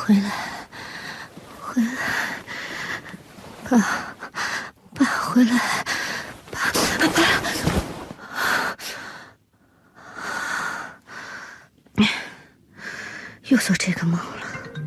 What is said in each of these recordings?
回来，回来，爸，回来，爸。又做这个梦了。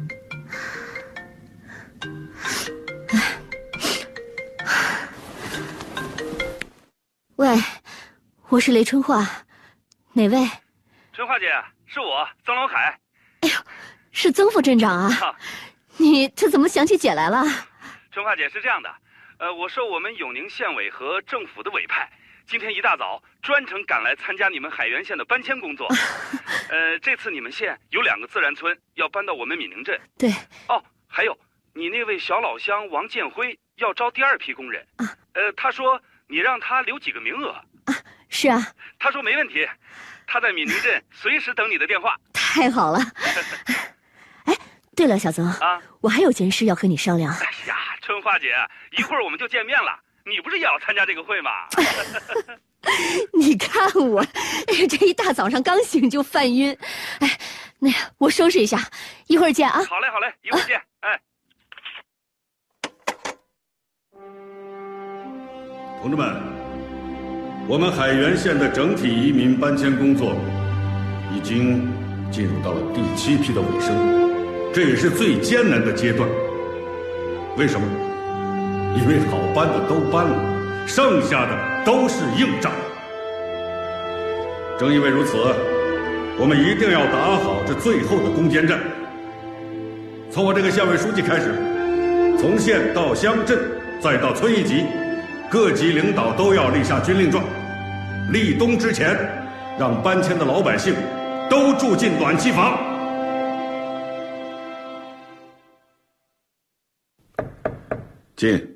喂，我是雷春花，哪位？ 春花姐，是我曾老凯。 哎呦，是曾副镇长啊！你这怎么想起姐来了？ 春花姐是这样的，我受我们永宁县委和政府的委派，今天一大早专程赶来参加你们海原县的搬迁工作。这次你们县有2个自然村要搬到我们闽宁镇。 对。 哦，还有你那位小老乡王建辉要招第2批工人。啊。他说你让他留几个名额。 啊，是啊。他说没问题，他在闽宁镇随时等你的电话。 太好了。哎，对了，小曾啊，我还有件事要和你商量。 哎呀，春花姐，一会儿我们就见面了。你不是也要参加这个会吗？ 你看我，哎呀，这一大早上刚醒就犯晕。哎，那我收拾一下，一会儿见啊。 好嘞，好嘞，一会儿见。哎， 同志们，我们海原县的整体移民搬迁工作已经进入到了第7批的尾声，这也是最艰难的阶段。为什么？因为好搬的都搬了，剩下的都是硬仗。正因为如此，我们一定要打好这最后的攻坚战。从我这个县委书记开始，从县到乡镇，再到村一级，各级领导都要立下军令状。立冬之前，让搬迁的老百姓都住进暖气房。进。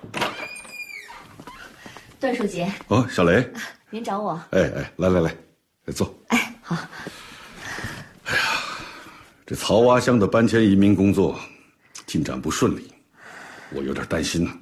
段书记。 哦，小雷。 您找我？ 哎，来，坐。 哎，好。 哎呀，这曹洼乡的搬迁移民工作进展不顺利，我有点担心呢。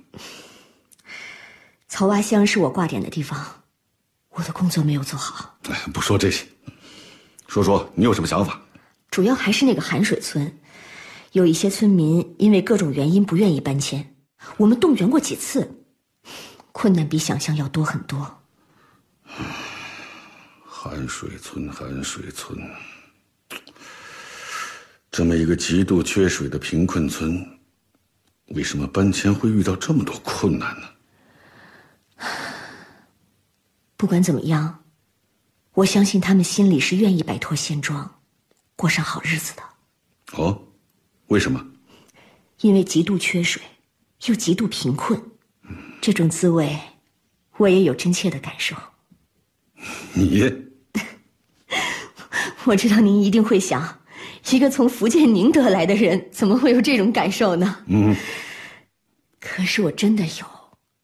曹洼乡是我挂点的地方，我的工作没有做好。 哎，不说这些，说说你有什么想法？ 主要还是那个寒水村，有一些村民因为各种原因不愿意搬迁，我们动员过几次，困难比想象要多很多。 寒水村，这么一个极度缺水的贫困村，为什么搬迁会遇到这么多困难呢？ 不管怎么样，我相信他们心里是愿意摆脱现状，过上好日子的。 哦，为什么？ 因为极度缺水，又极度贫困，这种滋味，我也有真切的感受。 你？ 我知道您一定会想，一个从福建宁德来的人，怎么会有这种感受呢？可是我真的有。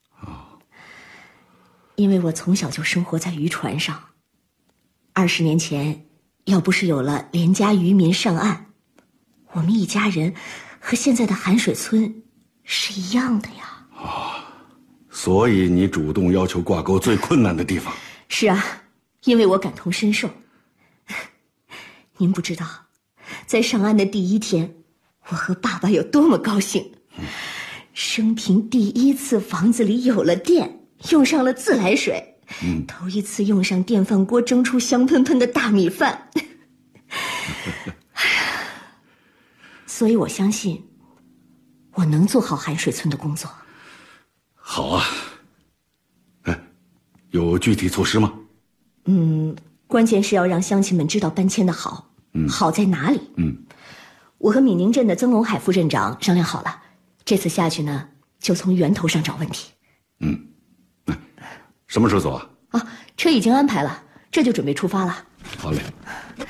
因为我从小就生活在渔船上，20年前，要不是有了廉价渔民上岸，我们一家人和现在的寒水村是一样的呀。 所以你主动要求挂钩最困难的地方。 是啊，因为我感同身受。您不知道，在上岸的第1天，我和爸爸有多么高兴，生平第1次房子里有了电，用上了自来水，头一次用上电饭锅蒸出香喷喷的大米饭。所以我相信我能做好寒水村的工作。 好啊。有具体措施吗？ 关键是要让乡亲们知道搬迁的好，好在哪里。我和闽宁镇的曾龙海副镇长商量好了，这次下去呢，就从源头上找问题。 什么时候走啊？ 车已经安排了，这就准备出发了。 好嘞。